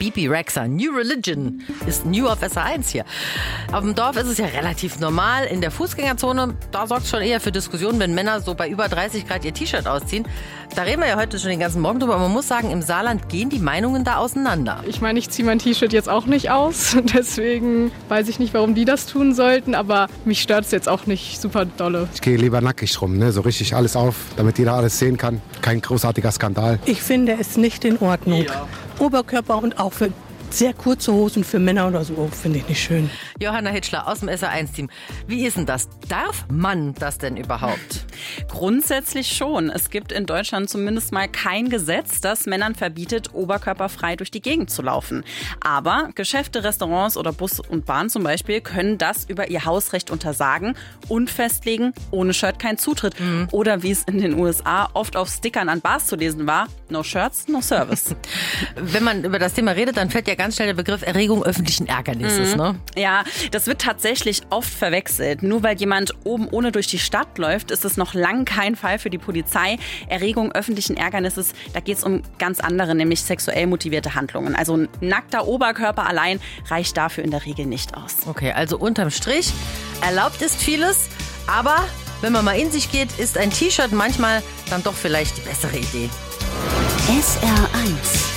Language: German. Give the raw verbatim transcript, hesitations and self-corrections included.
Bebe Rexha, New Religion, ist New auf S R eins hier. Auf dem Dorf ist es ja relativ normal. In der Fußgängerzone, da sorgt es schon eher für Diskussionen, wenn Männer so bei über dreißig Grad ihr T-Shirt ausziehen. Da reden wir ja heute schon den ganzen Morgen drüber. Aber man muss sagen, im Saarland gehen die Meinungen da auseinander. Ich meine, ich ziehe mein T-Shirt jetzt auch nicht aus. Deswegen weiß ich nicht, warum die das tun sollten. Aber mich stört es jetzt auch nicht super dolle. Ich gehe lieber nackig rum, ne? So richtig alles auf, damit jeder alles sehen kann. Kein großartiger Skandal. Ich finde es nicht in Ordnung. Ja. Oberkörper und auch für sehr kurze Hosen für Männer oder so finde ich nicht schön. Johanna Hitschler aus dem S R eins Team. Wie ist denn das? Darf man das denn überhaupt? Grundsätzlich schon. Es gibt in Deutschland zumindest mal kein Gesetz, das Männern verbietet, oberkörperfrei durch die Gegend zu laufen. Aber Geschäfte, Restaurants oder Bus und Bahn zum Beispiel können das über ihr Hausrecht untersagen und festlegen, ohne Shirt kein Zutritt. Mhm. Oder wie es in den U S A oft auf Stickern an Bars zu lesen war, no shirts, no service. Wenn man über das Thema redet, dann fällt ja ganz schnell der Begriff Erregung öffentlichen Ärgernisses. Mhm. Ne? Ja, das wird tatsächlich oft verwechselt. Nur weil jemand oben ohne durch die Stadt läuft, ist es noch lang kein Fall für die Polizei. Erregung öffentlichen Ärgernisses, da geht es um ganz andere, nämlich sexuell motivierte Handlungen. Also ein nackter Oberkörper allein reicht dafür in der Regel nicht aus. Okay, also unterm Strich, erlaubt ist vieles, aber wenn man mal in sich geht, ist ein T-Shirt manchmal dann doch vielleicht die bessere Idee. S R eins